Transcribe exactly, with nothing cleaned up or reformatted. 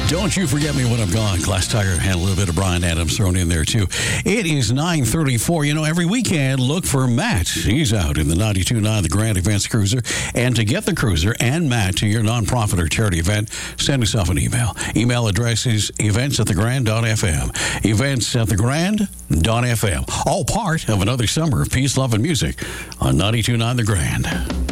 Don't you forget me when I'm gone. Glass Tiger had a little bit of Bryan Adams thrown in there, too. It is nine thirty-four. You know, every weekend, look for Matt. He's out in the ninety-two point nine, the Grand Events Cruiser. And to get the Cruiser and Matt to your nonprofit or charity event, send yourself an email. Email address is events at the grand dot f m. Events at the grand dot f m. All part of another summer of peace, love, and music on ninety-two point nine The Grand.